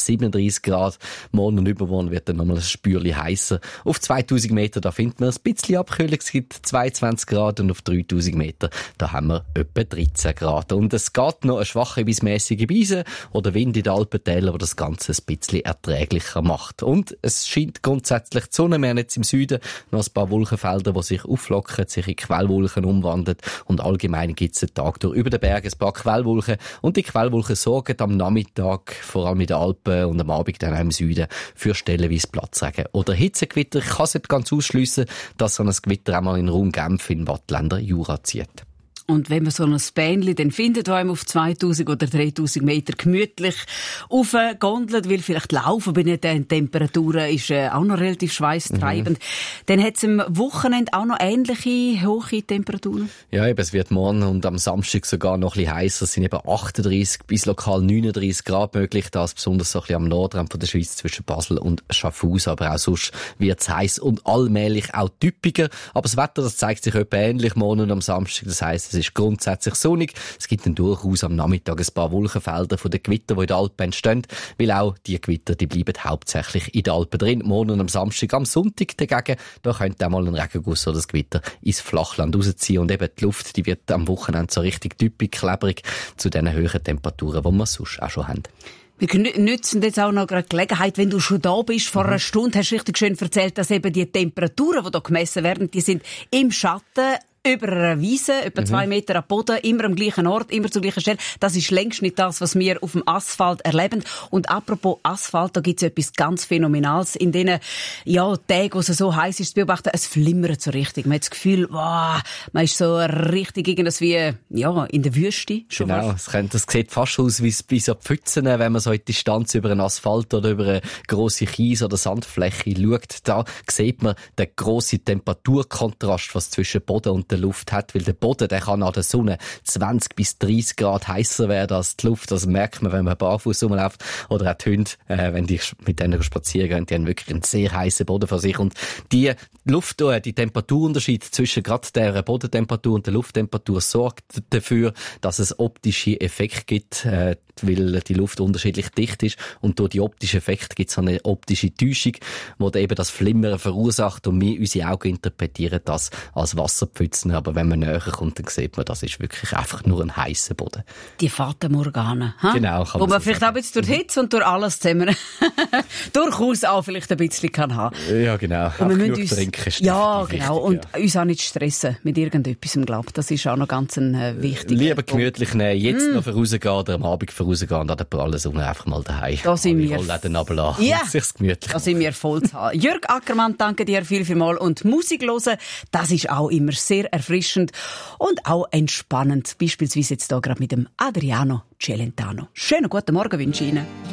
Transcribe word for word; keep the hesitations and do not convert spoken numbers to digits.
siebenunddreissig Grad. Morgen und übermorgen wird dann nochmal ein Spürchen heißer. Auf zweitausend Meter, da findet man ein bisschen Abkühlung, es gibt zweiundzwanzig Grad, und auf dreitausend Meter, da haben wir etwa dreizehn Grad. Und es geht noch eine schwache bis mäßige Brise oder Wind in den Alpentälern, der das Ganze ein bisschen erträglicher macht. Und es scheint grundsätzlich die Sonne, wir haben jetzt im Süden noch ein paar Wolkenfelder, die sich auflockern, sich in Quellwolken umwandeln, und allgemein gibt es einen Tag durch über den Bergen ein paar Quellwolken, und die Quellwolken sorgen am Nachmittag, vor allem in den Alpen und am Abend dann auch im Süden, für stellenweise Platzregen oder Hitzegewitter. Ich kann es nicht ganz ausschliessen, dass so ein Gewitter einmal in Raum Genf in Wattländer Jura zieht. Und wenn man so ein Bähnchen dann findet, das einem auf zweitausend oder dreitausend Meter gemütlich aufgondelt, weil vielleicht Laufen bei den Temperaturen ist äh, auch noch relativ schweißtreibend, mhm. dann hat es am Wochenende auch noch ähnliche hohe Temperaturen? Ja, eben, es wird morgen und am Samstag sogar noch ein bisschen heißer. Es sind eben achtunddreissig bis lokal neununddreissig Grad möglich, das besonders so ein bisschen am Nordrand von der Schweiz zwischen Basel und Schaffhausen. Aber auch sonst wird es heiß und allmählich auch typischer. Aber das Wetter, das zeigt sich etwa ähnlich morgen und am Samstag. Das heisst, es ist grundsätzlich sonnig. Es gibt dann durchaus am Nachmittag ein paar Wolkenfelder von den Gewittern, die in den Alpen entstehen, weil auch die Gewitter, die bleiben hauptsächlich in den Alpen drin. Morgen und am Samstag, am Sonntag dagegen, da könnte auch mal ein Regenguss oder das Gewitter ins Flachland rausziehen, und eben die Luft, die wird am Wochenende so richtig typisch klebrig zu den höheren Temperaturen, die wir sonst auch schon haben. Wir nützen jetzt auch noch eine Gelegenheit, wenn du schon da bist. Vor mhm. einer Stunde hast du richtig schön erzählt, dass eben die Temperaturen, die hier gemessen werden, die sind im Schatten über einer Wiese, etwa mhm. zwei Meter am Boden, immer am gleichen Ort, immer zur gleichen Stelle. Das ist längst nicht das, was wir auf dem Asphalt erleben. Und apropos Asphalt, da gibt es etwas ganz Phänomenales. In diesen ja, Tagen, wo es so heiß ist, zu beobachten, es flimmert so richtig. Man hat das Gefühl, wow, man ist so richtig irgendwas wie ja, in der Wüste. Schon genau, es könnte, das sieht fast aus wie, wie so Pfützen, wenn man so in die Distanz über einen Asphalt oder über eine grosse Kies- oder Sandfläche schaut. Da sieht man den grossen Temperaturkontrast, was zwischen Boden und der Luft hat, weil der Boden, der kann an der Sonne zwanzig bis dreißig Grad heißer werden als die Luft. Das merkt man, wenn man barfuß rumläuft, oder auch die Hunde, äh, wenn die mit denen spazieren gehen, die haben wirklich einen sehr heißen Boden vor sich. Und die Luft, die Temperaturunterschied zwischen gerade der Bodentemperatur und der Lufttemperatur sorgt dafür, dass es optische Effekte gibt, äh, weil die Luft unterschiedlich dicht ist, und durch die optischen Effekte gibt es eine optische Täuschung, die eben das Flimmern verursacht, und wir, unsere Augen interpretieren das als Wasserpfützen, aber wenn man näher kommt, dann sieht man, das ist wirklich einfach nur ein heißer Boden. Die Fata Morgana, ha? Genau, kann wo man, man so vielleicht sagen. auch jetzt durch die Hitze und durch alles zusammen durchaus auch vielleicht ein bisschen kann haben. Ja, genau. Und wir müssen uns, trinken, ja, genau. Wichtig, und ja. uns auch nicht stressen mit irgendetwas im Glaub. Das ist auch noch ganz ein äh, wichtiger Lieber Punkt. Gemütlich nehmen, jetzt mm. noch vorausgehen oder am Abend vorausgehen und an der prallen Sonne einfach mal daheim. Da sind wir. Rollladen runterlassen. Ja, sich's gemütlich. Da sind wir voll zu haben. Jörg Ackermann, danke dir viel, viel mal. Und Musik hören, das ist auch immer sehr erfrischend und auch entspannend. Beispielsweise jetzt hier gerade mit dem Adriano Celentano. Schönen guten Morgen wünsche ich Ihnen.